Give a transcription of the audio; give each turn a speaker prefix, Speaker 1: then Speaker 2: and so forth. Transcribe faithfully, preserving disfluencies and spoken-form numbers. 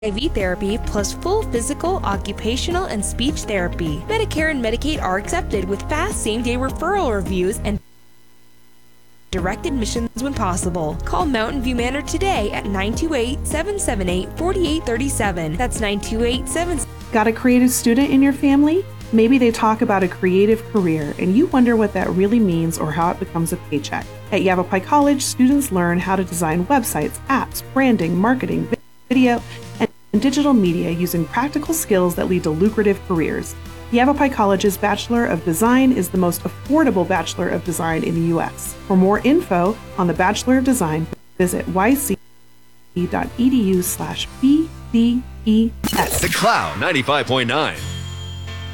Speaker 1: V therapy plus full physical, occupational, and speech therapy. Medicare and Medicaid are accepted with fast same-day referral reviews and direct admissions when possible. Call Mountain View Manor today at nine two eight, seven seven eight, four eight three seven. That's nine two eight, seven seven eight.
Speaker 2: Got a creative student in your family? Maybe they talk about a creative career and you wonder what that really means or how it becomes a paycheck. At Yavapai College, students learn how to design websites, apps, branding, marketing, video, and digital media using practical skills that lead to lucrative careers. Yavapai College's Bachelor of Design is the most affordable Bachelor of Design in the U S. For more info on the Bachelor of Design, visit y c dot e d u slash b d e s.
Speaker 3: The Cloud ninety-five point nine.